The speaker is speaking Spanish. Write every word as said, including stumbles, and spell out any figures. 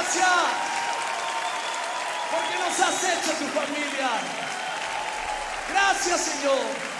Gracias. Porque nos has hecho tu familia. Gracias, Señor.